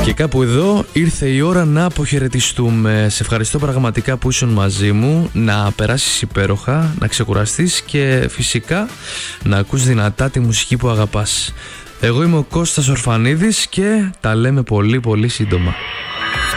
Και κάπου εδώ ήρθε η ώρα να αποχαιρετιστούμε. Σε ευχαριστώ πραγματικά που ήσουν μαζί μου. Να περάσεις υπέροχα, να ξεκουραστείς και φυσικά να ακούς δυνατά τη μουσική που αγαπάς. Εγώ είμαι ο Κώστας Ορφανίδης και τα λέμε πολύ πολύ σύντομα.